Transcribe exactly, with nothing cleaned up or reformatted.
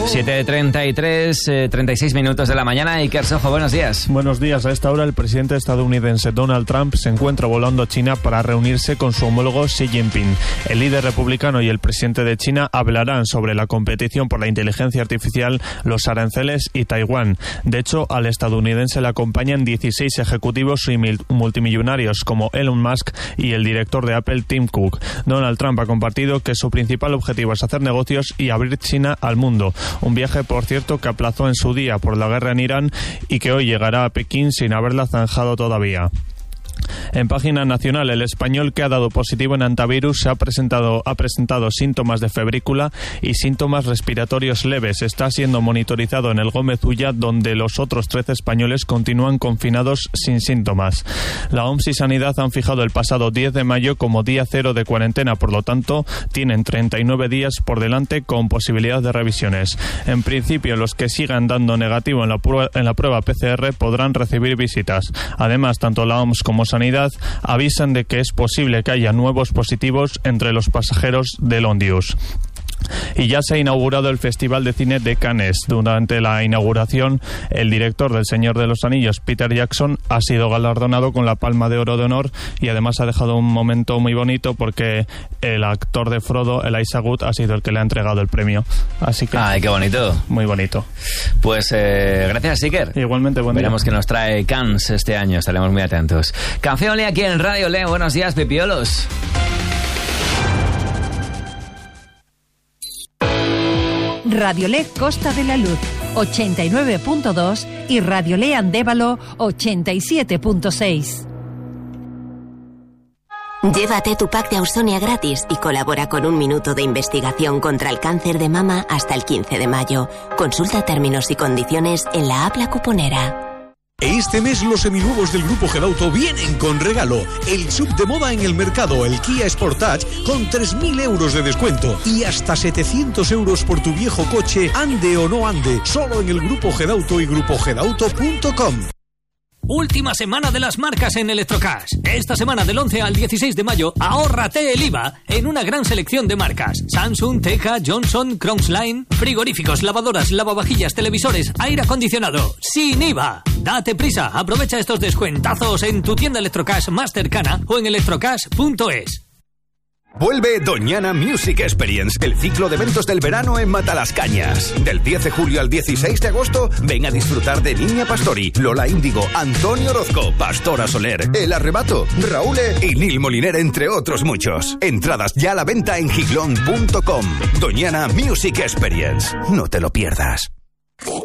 siete treinta y tres, eh, treinta y seis minutos de la mañana. Iker Sojo, buenos días. Buenos días. A esta hora el presidente estadounidense Donald Trump se encuentra volando a China para reunirse con su homólogo Xi Jinping. El líder republicano y el presidente de China hablarán sobre la competición por la inteligencia artificial, los aranceles y Taiwán. De hecho, al estadounidense le acompañan dieciséis ejecutivos y multimillonarios como Elon Musk y el director de Apple, Tim Cook. Donald Trump ha compartido que su principal objetivo es hacer negocios y abrir China al mundo. Un viaje, por cierto, que aplazó en su día por la guerra en Irán y que hoy llegará a Pekín sin haberla zanjado todavía. En página nacional, el español que ha dado positivo en antivirus se ha presentado, ha presentado síntomas de febrícula y síntomas respiratorios leves. Está siendo monitorizado en el Gómez Ulla, donde los otros trece españoles continúan confinados sin síntomas. La O M S y Sanidad han fijado el pasado diez de mayo como día cero de cuarentena, por lo tanto, tienen treinta y nueve días por delante con posibilidad de revisiones. En principio, los que sigan dando negativo en la, prueba, en la prueba P C R podrán recibir visitas. Además, tanto la O M S como Sanidad avisan de que es posible que haya nuevos positivos entre los pasajeros del Ondius. Y ya se ha inaugurado el Festival de Cine de Cannes. Durante la inauguración, el director del Señor de los Anillos, Peter Jackson, ha sido galardonado con la Palma de Oro de Honor y además ha dejado un momento muy bonito porque el actor de Frodo, Elijah Wood, ha sido el que le ha entregado el premio. Así que... ¡Ay, qué bonito! Muy bonito. Pues eh, gracias, Iker. Igualmente, buen día. Veremos que nos trae Cannes este año, estaremos muy atentos. Canción Lee aquí en Radio Le. Buenos días, Pipiolos. Radiolé Costa de la Luz ochenta y nueve punto dos y Radiolé Andévalo ochenta y siete punto seis. Llévate tu pack de Ausonia gratis y colabora con un minuto de investigación contra el cáncer de mama hasta el quince de mayo. Consulta términos y condiciones en la app La Cuponera. Este mes los seminuevos del Grupo Gedauto vienen con regalo. El sub de moda en el mercado, el Kia Sportage, con tres mil euros de descuento. Y hasta setecientos euros por tu viejo coche, ande o no ande. Solo en el Grupo Gedauto y grupo gedauto punto com. Última semana de las marcas en Electrocash. Esta semana del once al dieciséis de mayo, ahórrate el I V A en una gran selección de marcas. Samsung, Teca, Johnson, Crongsline, frigoríficos, lavadoras, lavavajillas, televisores, aire acondicionado, sin I V A. Date prisa, aprovecha estos descuentazos en tu tienda Electrocash más cercana o en electrocash punto es. Vuelve Doñana Music Experience, el ciclo de eventos del verano en Matalascañas. Del diez de julio al dieciséis de agosto, ven a disfrutar de Niña Pastori, Lola Índigo, Antonio Orozco, Pastora Soler, El Arrebato, Raúl y Nil Moliner, entre otros muchos. Entradas ya a la venta en giglón punto com. Doñana Music Experience. No te lo pierdas.